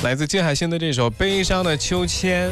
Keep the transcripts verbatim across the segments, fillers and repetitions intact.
来自金海心的这首《悲伤的秋千》。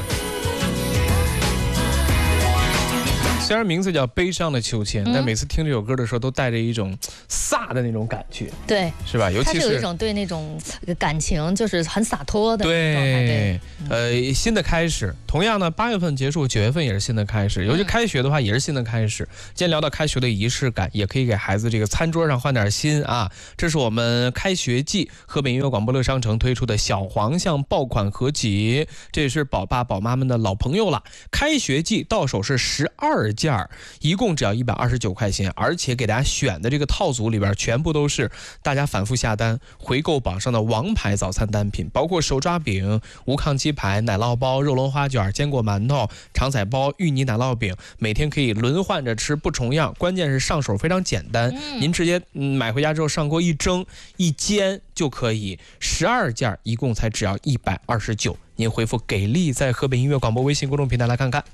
虽然名字叫《悲伤的秋千》，但每次听这首歌的时候，都带着一种飒的那种感觉， 对， 是吧？尤其是它是有一种对那种感情，就是很洒脱的对， 状态。对， 呃，新的开始。同样呢，八月份结束，九月份也是新的开始。尤其开学的话，也是新的开始。今天聊到开学的仪式感，也可以给孩子这个餐桌上换点新啊。这是我们开学季河北音乐广播乐商城推出的小黄象爆款合集，这也是宝爸宝妈们的老朋友了。开学季到手是十二件，一共只要一百二十九块钱，而且给大家选的这个套组里边全部都是大家反复下单回购榜上的王牌早餐单品，包括手抓饼、无炕鸡排、奶酪包、肉龙花卷、坚果馒头、肠仔包、芋泥奶酪饼，每天可以轮换着吃，不重样。关键是上手非常简单，嗯、您直接、嗯、买回家之后上锅一蒸一煎就可以。十二件一共才只要一百二十九，您回复给力，在河北音乐广播微信公众平台来看看。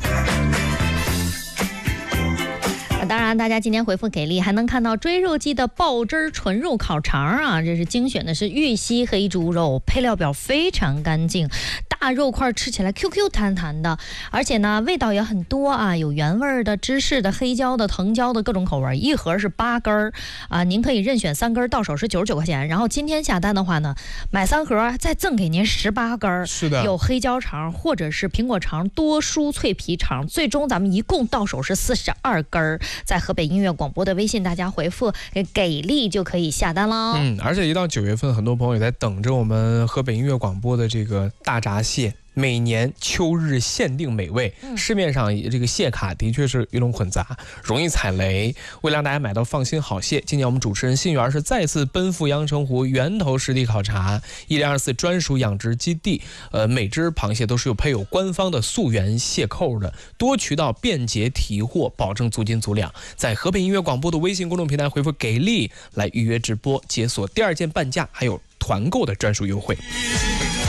当然，大家今天回复给力，还能看到追肉季的爆汁纯肉烤肠啊！这是精选的是玉溪黑猪肉，配料表非常干净，大肉块吃起来 Q Q 弹弹的，而且呢味道也很多啊，有原味的、芝士的、黑椒的、藤椒的各种口味，一盒是八根啊，您可以任选三根，到手是九十九块钱。然后今天下单的话呢，买三盒再赠给您十八根， 是的，有黑椒肠或者是苹果肠、多蔬脆皮肠，最终咱们一共到手是四十二根。在河北音乐广播的微信，大家回复给力就可以下单了。 嗯，而且一到九月份，很多朋友也在等着我们河北音乐广播的这个大闸蟹。每年秋日限定美味，市面上这个蟹卡的确是鱼龙混杂，容易踩雷。为了让大家买到放心好蟹，今年我们主持人信源是再次奔赴阳澄湖源头实地考察一零二四专属养殖基地。呃，每只螃蟹都是有配有官方的溯源蟹扣的，多渠道便捷提货，保证足斤足两。在河北音乐广播的微信公众平台回复给力来预约直播，解锁第二件半价，还有团购的专属优惠。